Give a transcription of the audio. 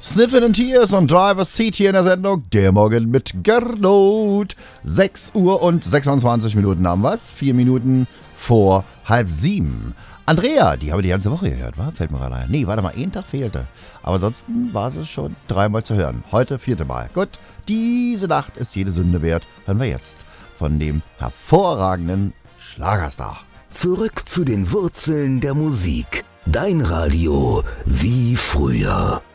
Sniffin' and Tears und Driver's Seat hier in der Sendung Der Morgen mit Gernot. 6 Uhr und 26 Minuten haben wir's. 4 Minuten vor 6:30. Andrea, die habe ich die ganze Woche gehört, wa? Fällt mir gerade ein. Nee, warte mal, ein Tag fehlte. Aber ansonsten war sie schon 3-mal zu hören. Heute 4. Mal. Gut, diese Nacht ist jede Sünde wert. Hören wir jetzt von dem hervorragenden Schlagerstar. Zurück zu den Wurzeln der Musik. Dein Radio wie früher.